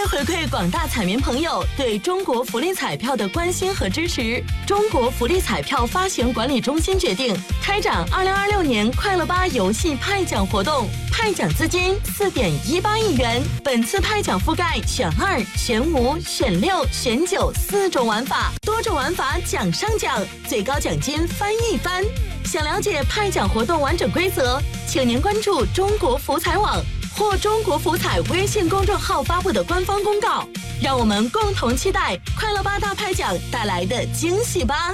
回馈广大彩民朋友对中国福利彩票的关心和支持，中国福利彩票发行管理中心决定开展2026年快乐吧游戏派奖活动，派奖资金4.18亿元。本次派奖覆盖选2、选5、选6、选94种玩法，多种玩法奖上奖，最高奖金翻一番。想了解派奖活动完整规则，请您关注中国福彩网或中国福彩微信公众号发布的官方公告，让我们共同期待快乐吧大派奖带来的惊喜吧！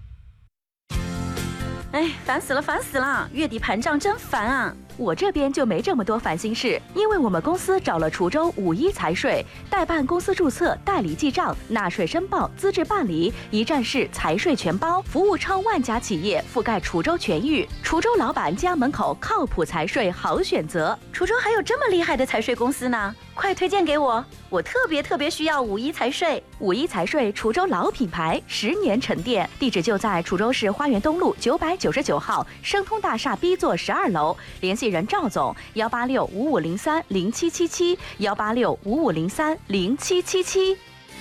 哎，烦死了！月底盘账真烦啊！我这边就没这么多烦心事，因为我们公司找了滁州51财税，代办公司注册、代理记账、纳税申报、资质办理，一站式财税全包，服务超万家企业，覆盖滁州全域。滁州老板家门口靠谱财税好选择。滁州还有这么厉害的财税公司呢，快推荐给我！我特别需要51财税。51财税滁州老品牌，10年沉淀，地址就在滁州市花园东路999号生通大厦 B 座12楼，联系人赵总18655030777，18655030777。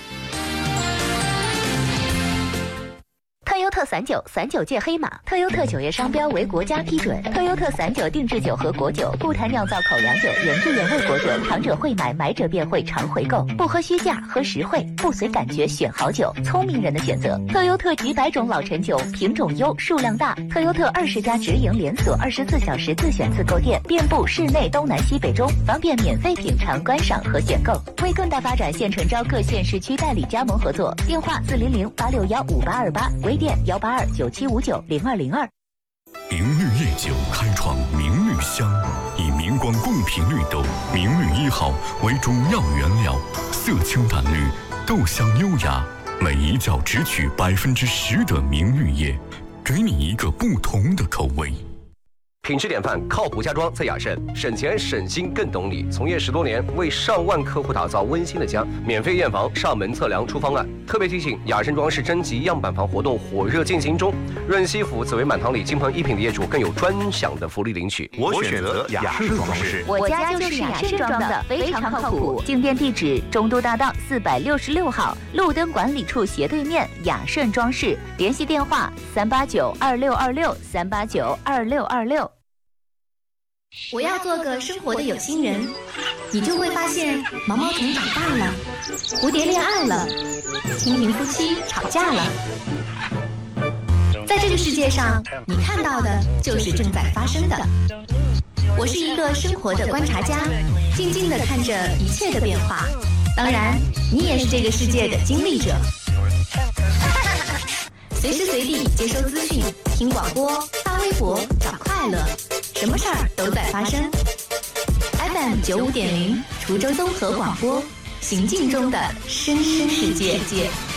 特优特39届黑马，特优特酒业商标为国家批准，特优特散酒定制酒和果酒，不谈酿造口粮酒，原汁原味果酒，糖者会买，买者便会常回购，不喝虚价，喝实惠，不随感觉选好酒，聪明人的选择。特优特几百种老陈酒，品种优，数量大。特优特20家直营连锁，24小时自选自购店，遍布市内东南西北中，方便免费品尝、观赏和选购。为更大发展，现诚招各县市区代理加盟合作，电话400-861-5828，微店182-9759-0202。 明绿夜酒开创明绿香，以明光贡品绿豆明绿1号为主要原料，色清淡绿，豆香优雅，每一窖只取10%的明绿叶，给你一个不同的口味。 品质典范，靠谱家装在雅盛，省钱省心更懂你。从业10多年，为上万客户打造温馨的家，免费验房、上门测量出方案。特别提醒，雅盛装饰征集样板房活动火热进行中，润西府紫薇满堂里金盆一品的业主更有专享的福利领取。 我选择雅盛装饰， 我家就是雅盛装的，非常靠谱。进店地址：中都大道466号，路灯管理处斜对面，雅盛装饰。联系电话389-2626，389-2626。 我要做个生活的有心人，你就会发现毛毛虫长大了，蝴蝶恋爱了，蜻蜓夫妻吵架了。在这个世界上，你看到的就是正在发生的。我是一个生活的观察家，静静地看着一切的变化。当然，你也是这个世界的经历者。随时随地接收资讯，听广播，发微博，找快乐。什么事儿都在发生。FM 95.0，滁州综合广播，行进中的声声世界。